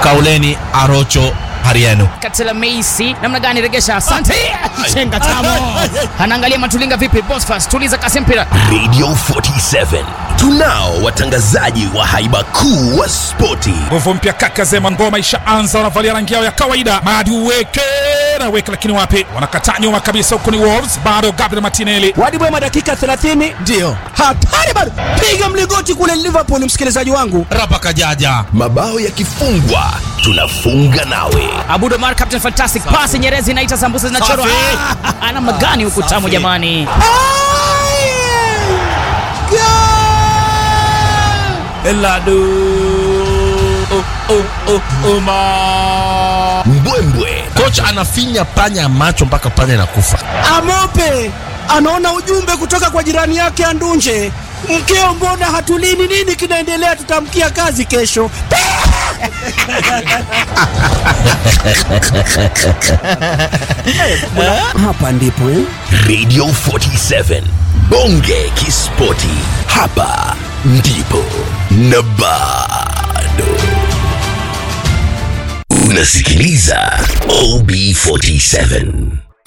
Kauleni Arocho Hariano. Katela Messi namna gani regesha, asante. Chenga tamo. Anaangalia Matulinga vipi, Bosfas tuliza Kasempira. Radio 47. Tunao watangazaji wa haiba kuu wa spoti. Nguvu mpya kaka Zema, ngoma ishaanza, wanavalia rangi yao ya kawaida. Madi uweke na weke, lakini wapi, wanakataa nyuma kabisa. Huko ni Wolves, bado Gabriel Martinelli. Wadi Bwema dakika 30 Ndio. hatari bado, piga mligoti kule Liverpool, msikilizaji wangu. Rapa kajaja. Mabao yakifungwa tunafunga nawe. Abudo Mar, captain fantastic pass, Nyerezi inaita sambusa zinachorwa. Ana magani huku tamu jamani. Eladu. Mbwembwe. Kocha anafinya panya macho mpaka panya inakufa. Amope anaona ujumbe kutoka kwa jirani yake Andunje, mkeo mbona hatulini, nini kinaendelea, tutamkia kazi kesho. Hapa ndipo Radio 47. Bonge Kispoti. Hapa ndipo na bado. Unasikiliza OB47.